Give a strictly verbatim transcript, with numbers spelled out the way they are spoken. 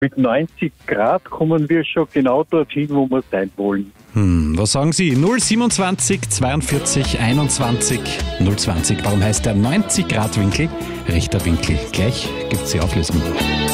Mit neunzig Grad kommen wir schon genau dorthin, wo wir sein wollen. Hm, was sagen Sie? null siebenundzwanzig zweiundvierzig einundzwanzig null zwanzig. Warum heißt der neunzig Grad Winkel rechter Winkel? Gleich gibt's die Auflösung.